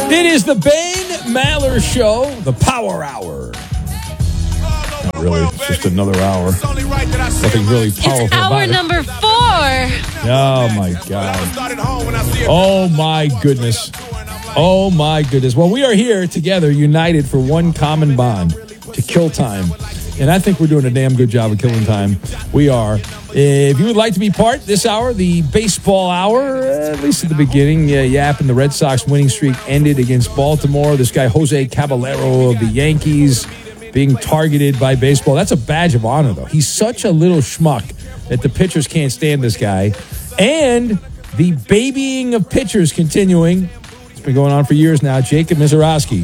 It is the Bane Maller Show, the Power Hour. Not really, it's just another hour. Nothing really powerful It's hour about number 4. Oh, my God. Oh, my goodness. Oh, my goodness. Well, we are here together, united for one common bond, to kill time. And I think we're doing a damn good job of killing time. We are. If you would like to be part this hour, the baseball hour, at least at the beginning, Yap and the Red Sox winning streak ended against Baltimore. This guy, Jose Caballero of the Yankees, being targeted by baseball. That's a badge of honor, though. He's such a little schmuck that the pitchers can't stand this guy. And the babying of pitchers continuing. It's been going on for years now. Jacob Misiorowski.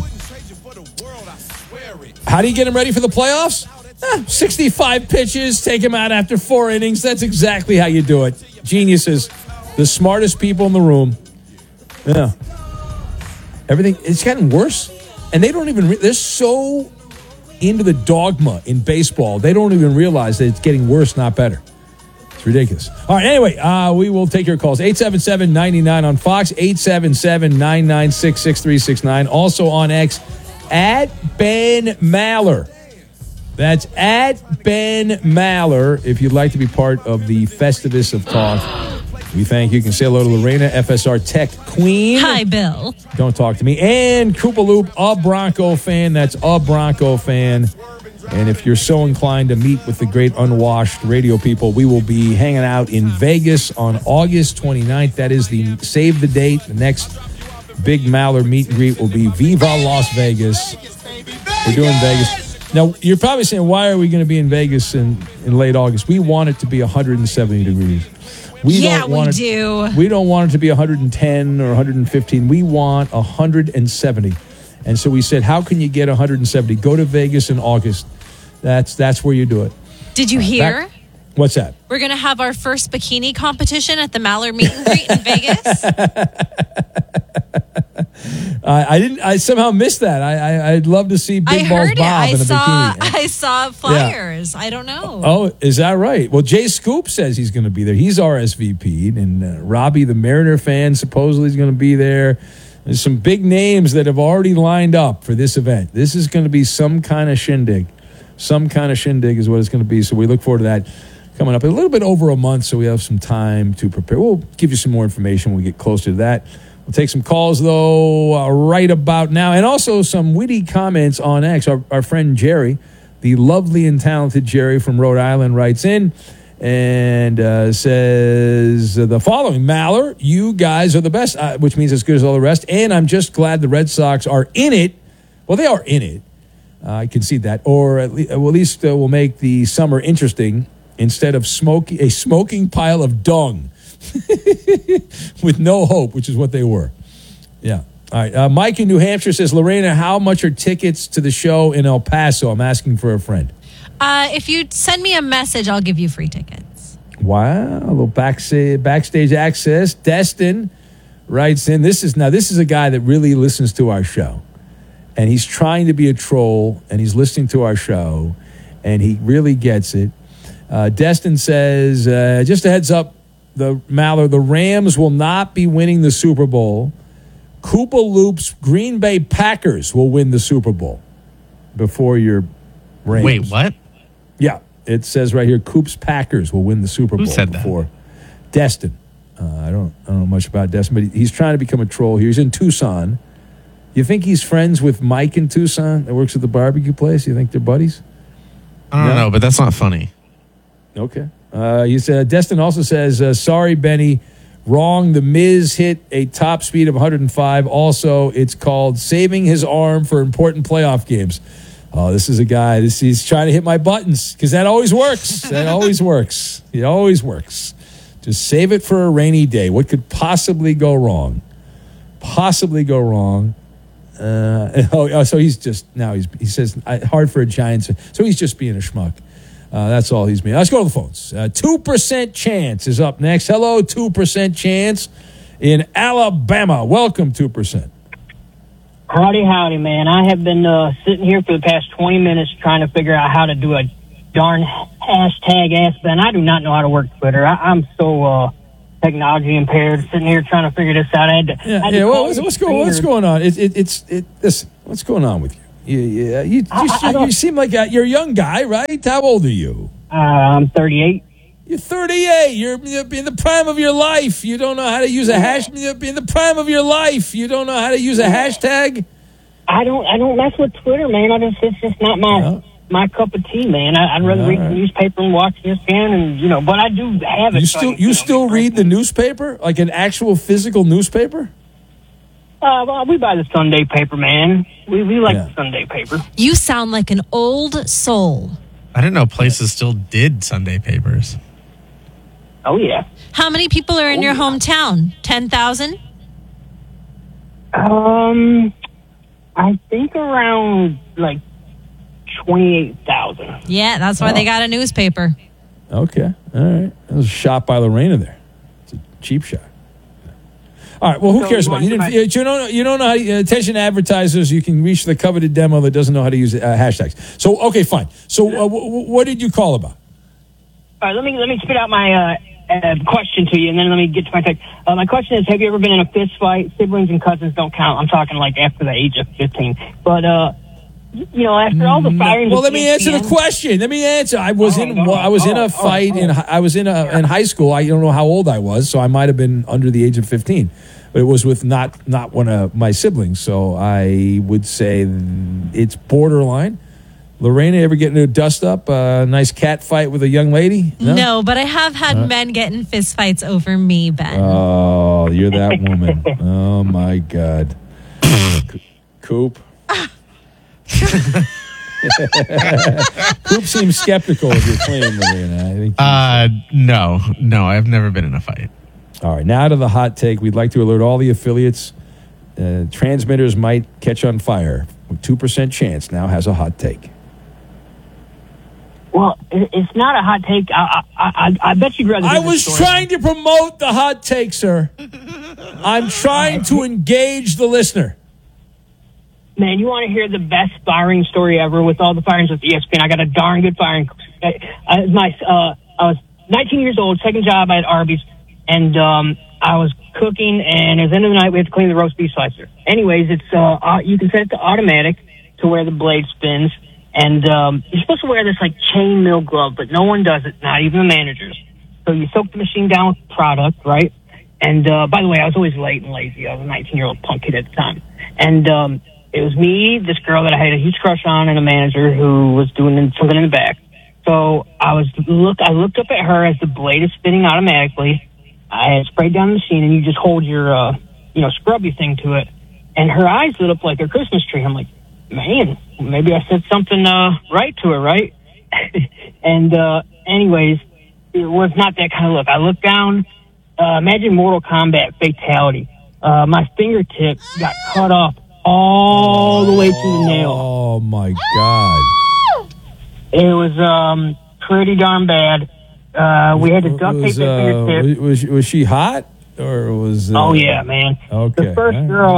How do you get him ready for the playoffs? 65 pitches, take him out after 4 innings. That's exactly how you do it. Geniuses, the smartest people in the room. Yeah. Everything, it's gotten worse. And they don't even, they're so into the dogma in baseball, they don't even realize that it's getting worse, not better. It's ridiculous. All right, anyway, we will take your calls. 877-99 on Fox, 877-996-6369. Also on X, at Ben Maller. That's at Ben Maller. If you'd like to be part of the Festivus of Talk, we thank you. You can say hello to Lorena, FSR Tech Queen. Hi, Bill. Don't talk to me. And Koopa Loop, a Bronco fan. That's a Bronco fan. And if you're so inclined to meet with the great unwashed radio people, we will be hanging out in Vegas on August 29th. That is the save the date. The next big Maller meet and greet will be Viva Las Vegas. We're doing Vegas. Now, you're probably saying, why are we going to be in Vegas in late August? We want it to be 170 degrees. We do. We don't want it to be 110 or 115. We want 170. And so we said, how can you get 170? Go to Vegas in August. That's where you do it. Did you hear? What's that? We're going to have our first bikini competition at the Maller Meet and Greet in Vegas. I somehow missed that. I'd love to see Big Balls Bob in a bikini. I saw flyers. Yeah. I don't know. Oh, is that right? Well, Jay Scoop says he's going to be there. He's RSVP'd. And Robbie, the Mariner fan, supposedly is going to be there. There's some big names that have already lined up for this event. This is going to be some kind of shindig. Some kind of shindig is what it's going to be. So we look forward to that coming up in a little bit over a month, so we have some time to prepare. We'll give you some more information when we get closer to that. We'll take some calls, though, right about now. And also some witty comments on X. Our friend Jerry, the lovely and talented Jerry from Rhode Island, writes in and says the following: Maller, you guys are the best, which means as good as all the rest. And I'm just glad the Red Sox are in it. Well, they are in it. I concede that. Or at least we'll make the summer interesting instead of a smoking pile of dung. With no hope, which is what they were. Yeah. All right. Mike in New Hampshire says, Lorena, how much are tickets to the show in El Paso? I'm asking for a friend. If you send me a message, I'll give you free tickets. Wow. A little backstage access. Destin writes in. This is a guy that really listens to our show. And he's trying to be a troll, and he's listening to our show, and he really gets it. Destin says, just a heads up, the Rams will not be winning the Super Bowl. Koopa Loop's Green Bay Packers will win the Super Bowl before your Rams. Wait, what? Yeah, it says right here, Coop's Packers will win the Super Bowl. Who said before that? Destin. I don't know much about Destin, but he's trying to become a troll here. He's in Tucson. You think he's friends with Mike in Tucson that works at the barbecue place? You think they're buddies? I don't know, but that's not funny. Okay. You said Destin also says, sorry, Benny, wrong. The Miz hit a top speed of 105. Also, it's called saving his arm for important playoff games. Oh, this is a guy. He's trying to hit my buttons because that always works. That always works. It always works. Just save it for a rainy day. What could possibly go wrong? Possibly go wrong. So he's just now he says hard for a Giants. So he's just being a schmuck. That's all he's being. Let's go to the phones. 2% Chance is up next. Hello, 2% Chance in Alabama. Welcome, 2%. Howdy, man. I have been sitting here for the past 20 minutes trying to figure out how to do a darn hashtag Ask Ben. I do not know how to work Twitter. I'm so technology impaired, sitting here trying to figure this out. I had to call What's going on? Listen, what's going on with you? You seem like you're a young guy, right? How old are you? I'm 38. You're 38. You're in the prime of your life. You don't know how to use a hash. You're in the prime of your life. You don't know how to use a hashtag. I don't mess with Twitter, man. It's just not my cup of tea, man. I'd rather read the newspaper and watch ESPN, and but I do have it. You still read the newspaper, like an actual physical newspaper? Well, we buy the Sunday paper, man. We like the Sunday paper. You sound like an old soul. I didn't know places still did Sunday papers. Oh yeah. How many people are in your hometown? 10,000? I think around like 28,000. Yeah, that's why they got a newspaper. Okay, all right. That was a shot by Lorena there. It's a cheap shot. All right. Well, who cares about it? You don't know how attention advertisers. You can reach the coveted demo that doesn't know how to use hashtags. So okay, fine. So what did you call about? All right. Let me spit out my question to you, and then let me get to my text. My question is: have you ever been in a fist fight? Siblings and cousins don't count. I'm talking like after the age of 15. But after all the firings. Well, let me answer the question. Let me answer. I was in a fight in high school. I don't know how old I was, so I might have been under the age of 15. But it was with not one of my siblings, so I would say it's borderline. Lorena, ever get into a dust-up, a nice cat fight with a young lady? No, but I have had men get in fistfights over me, Ben. Oh, you're that woman. Oh, my God. Coop. Coop seems skeptical of your claim, Lorena. No, I've never been in a fight. All right, now to the hot take. We'd like to alert all the affiliates. Transmitters might catch on fire. With 2% chance now has a hot take. Well, it's not a hot take. I bet you'd rather. I was trying to promote the hot take, sir. I'm trying to engage the listener. Man, you want to hear the best firing story ever with all the firings with ESPN? I got a darn good firing. I was 19 years old, second job at Arby's, and I was cooking, and at the end of the night, we had to clean the roast beef slicer. Anyways, it's you can set it to automatic to where the blade spins, and you're supposed to wear this like chain mill glove, but no one does it, not even the managers. So you soak the machine down with product, right? And by the way, I was always late and lazy. I was a 19-year-old punk kid at the time, and it was me, this girl that I had a huge crush on, and a manager who was doing something in the back. So I looked up at her as the blade is spinning automatically. I had sprayed down the machine, and you just hold your, scrubby thing to it. And her eyes lit up like a Christmas tree. I'm like, man, maybe I said something right to her, right? And anyways, it was not that kind of look. I looked down. Imagine Mortal Kombat fatality. My fingertip got cut off all the way to the nail. Oh, my God. It was pretty darn bad. We had to duct tape that fingertip. Was she hot? Or was oh, yeah, man. Okay. The first girl,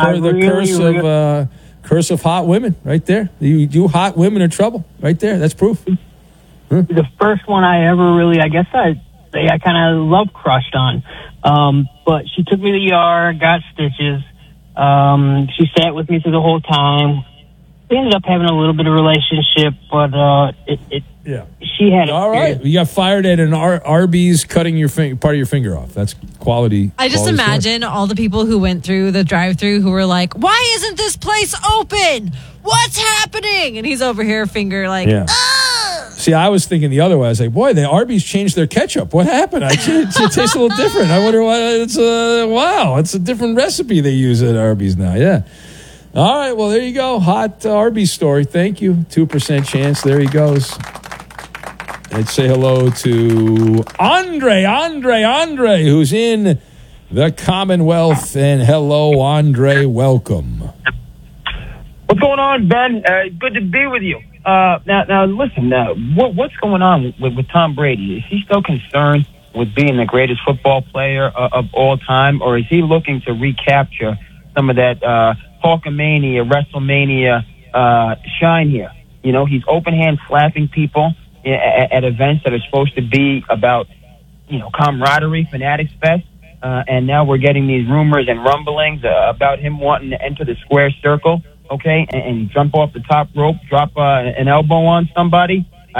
curse of hot women right there. You hot women are trouble right there. That's proof. The first one I ever really, I kind of love crushed on. But she took me to the ER, got stitches. She sat with me through the whole time. We ended up having a little bit of relationship, but she had all right. You got fired at an Arby's, cutting your part of your finger off. That's quality. I just imagine all the people who went through the drive-thru who were like, "Why isn't this place open? What's happening?" And he's over here, finger like, "Ah!" See, I was thinking the other way. I was like, "Boy, the Arby's changed their ketchup. What happened? It tastes a little different. I wonder why. It's a different recipe they use at Arby's now." Yeah. All right, well, there you go. Hot Arby's story. Thank you. 2% chance. There he goes. Let's say hello to Andre, who's in the Commonwealth. And hello, Andre. Welcome. What's going on, Ben? Good to be with you. Now, listen. What's going on with Tom Brady? Is he still concerned with being the greatest football player of all time, or is he looking to recapture some of that Hulkamania, WrestleMania shine here? He's open hand slapping people at events that are supposed to be about camaraderie, Fanatics Fest. And now we're getting these rumors and rumblings about him wanting to enter the square circle, okay, and jump off the top rope, drop an elbow on somebody.